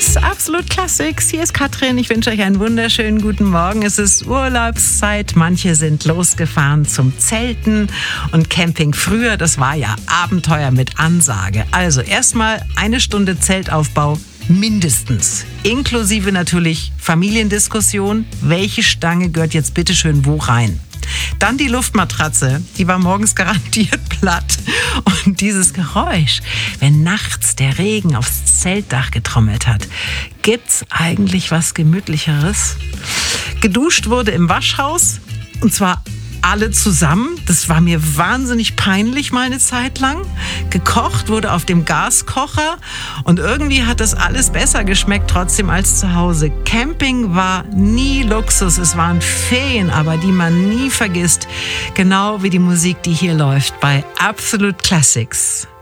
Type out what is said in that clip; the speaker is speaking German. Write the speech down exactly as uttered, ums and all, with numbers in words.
Servus, Absolut Classics. Hier ist Katrin. Ich wünsche euch einen wunderschönen guten Morgen. Es ist Urlaubszeit. Manche sind losgefahren zum Zelten und Camping. Früher, das war ja Abenteuer mit Ansage. Also erstmal eine Stunde Zeltaufbau mindestens. Inklusive natürlich Familiendiskussion. Welche Stange gehört jetzt bitteschön wo rein? Dann die Luftmatratze, die war morgens garantiert platt. Und dieses Geräusch, wenn nachts der Regen aufs Zeltdach getrommelt hat, gibt's eigentlich was Gemütlicheres? Geduscht wurde im Waschhaus, und zwar alle zusammen. Das war mir wahnsinnig peinlich mal eine Zeit lang. Gekocht wurde auf dem Gaskocher und irgendwie hat das alles besser geschmeckt trotzdem als zu Hause. Camping war nie Luxus, es waren Ferien, aber die man nie vergisst. Genau wie die Musik, die hier läuft bei Absolut Classics.